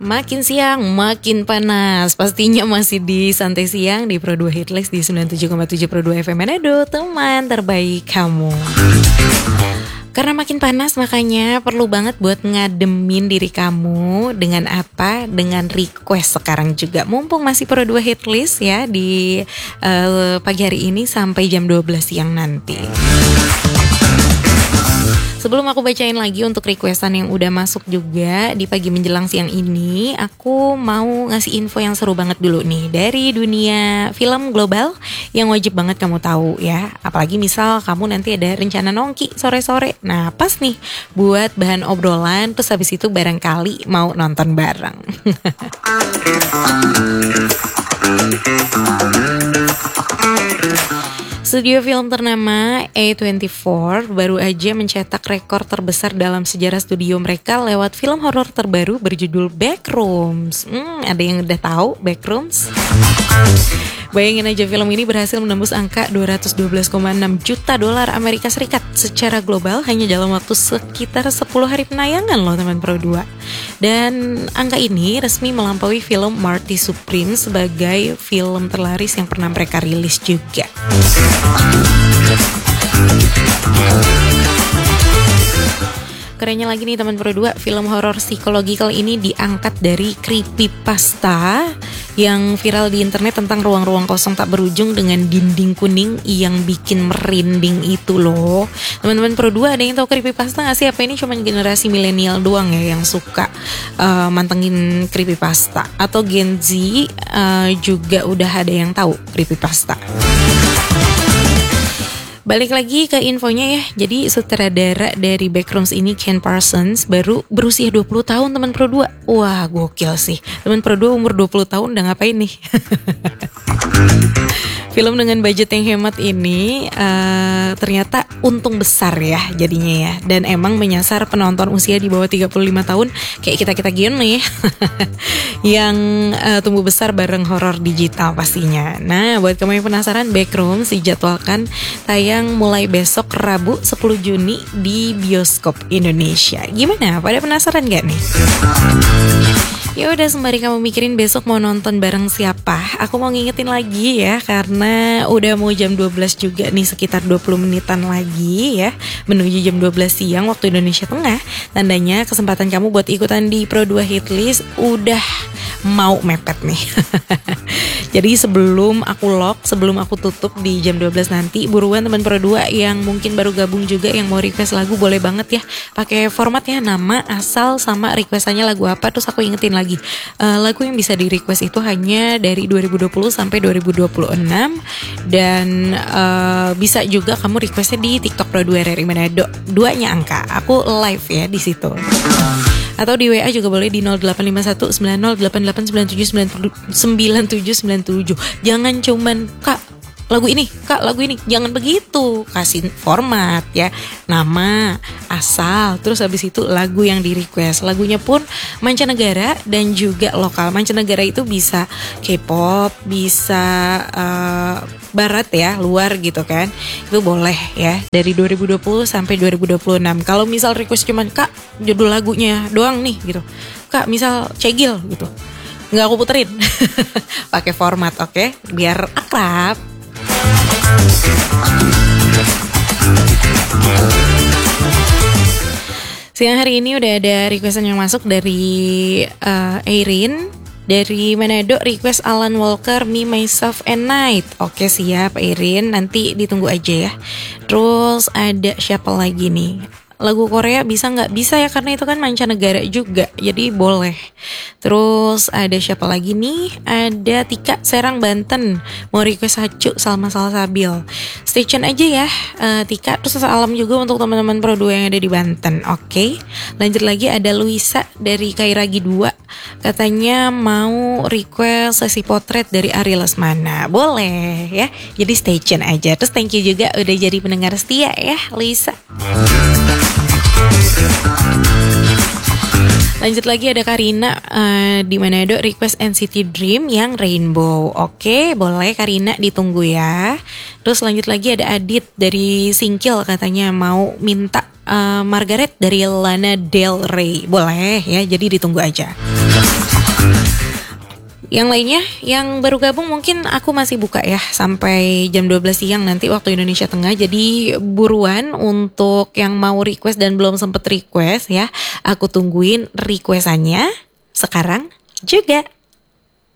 Makin siang, makin panas. Pastinya masih di Santai Siang di Pro 2 Hitlist di 97,7 Pro 2 FM Manado, teman terbaik kamu. Karena makin panas, makanya perlu banget buat ngademin diri kamu. Dengan apa? Dengan request sekarang juga. Mumpung masih Pro 2 Hitlist ya di pagi hari ini sampai jam 12 siang nanti. Sebelum aku bacain lagi untuk requestan yang udah masuk juga di pagi menjelang siang ini, aku mau ngasih info yang seru banget dulu nih dari dunia film global yang wajib banget kamu tahu ya. Apalagi misal kamu nanti ada rencana nongki sore-sore. Nah, pas nih buat bahan obrolan, terus habis itu barangkali mau nonton bareng. Studio film ternama A24 baru aja mencetak rekor terbesar dalam sejarah studio mereka lewat film horor terbaru berjudul Backrooms. Ada yang udah tahu Backrooms? Bayangin aja film ini berhasil menembus angka 212,6 juta dolar Amerika Serikat secara global hanya dalam waktu sekitar 10 hari penayangan loh teman Pro 2. Dan angka ini resmi melampaui film Marty Supreme sebagai film terlaris yang pernah mereka rilis juga. Kerennya lagi nih teman Pro 2, film horor psikologikal ini diangkat dari creepypasta yang viral di internet tentang ruang-ruang kosong tak berujung dengan dinding kuning yang bikin merinding itu loh. Teman-teman Pro 2, ada yang tahu creepypasta gak sih? Apa ini cuma generasi milenial doang ya yang suka mantengin creepypasta? Atau Gen Z juga udah ada yang tahu creepypasta? Balik lagi ke infonya ya. Jadi sutradara dari Backrooms ini, Ken Parsons, baru berusia 20 tahun teman Pro 2. Wah, gokil sih. Teman Pro 2 umur 20 tahun udah ngapain nih? Film dengan budget yang hemat ini ternyata untung besar ya jadinya ya. Dan emang menyasar penonton usia di bawah 35 tahun kayak kita-kita gini yang tumbuh besar bareng horor digital pastinya. Nah, buat kamu yang penasaran, Backrooms dijadwalkan tayang mulai besok Rabu 10 Juni di bioskop Indonesia. Gimana? Pada penasaran gak nih? Ya udah, sembari kamu mikirin besok mau nonton bareng siapa, aku mau ngingetin lagi ya, karena udah mau jam 12 juga nih, sekitar 20 menitan lagi ya menuju jam 12 siang waktu Indonesia Tengah. Tandanya kesempatan kamu buat ikutan di Pro 2 Hitlist udah mau mepet nih. Jadi sebelum aku lock, sebelum aku tutup di jam 12 nanti, buruan teman Pro 2 yang mungkin baru gabung juga yang mau request lagu, boleh banget ya pakai format ya, nama, asal, sama requestannya lagu apa. Terus aku ingetin lagi, lagu yang bisa di request itu hanya dari 2020 sampai 2026. Dan bisa juga kamu requestnya di TikTok Pro 2 RRI Manado, 2-nya angka, aku live ya di situ. Atau di WA juga boleh di 08519088979797. Jangan cuman Kak lagu ini, jangan begitu. Kasih format ya, nama, asal, terus habis itu lagu yang di request. Lagunya pun mancanegara dan juga lokal. Mancanegara itu bisa K-pop, bisa barat ya, luar gitu kan. Itu boleh ya, dari 2020 sampai 2026. Kalau misal request cuman Kak judul lagunya doang nih gitu, Kak misal Cegil gitu, nggak aku puterin. Pakai format, oke? Biar akrab. Siang hari ini udah ada requestan yang masuk dari Airin dari Manado, request Alan Walker, Me, Myself, and Night. Oke, siap Airin, nanti ditunggu aja ya. Terus ada siapa lagi nih? Lagu Korea bisa nggak? Bisa ya, karena itu kan mancanegara juga, jadi boleh. Terus ada siapa lagi nih? Ada Tika Serang Banten, mau request Hacu Salma Salsabil. Stay tune aja ya Tika. Terus salam juga untuk teman-teman Pro 2 yang ada di Banten. Oke. Lanjut lagi, ada Luisa dari Kairagi 2, katanya mau request sesi potret dari Ari Lesmana. Boleh ya, jadi stay tune aja. Terus thank you juga udah jadi pendengar setia ya Luisa. Lanjut lagi ada Karina di Manado, request NCT Dream yang Rainbow. Oke, boleh Karina, ditunggu ya. Terus lanjut lagi ada Adit dari Singkil, katanya mau minta Margaret dari Lana Del Rey. Boleh ya, jadi ditunggu aja. Yang lainnya yang baru gabung mungkin aku masih buka ya sampai jam 12 siang nanti waktu Indonesia Tengah. Jadi buruan untuk yang mau request dan belum sempet request ya. Aku tungguin requestannya sekarang juga.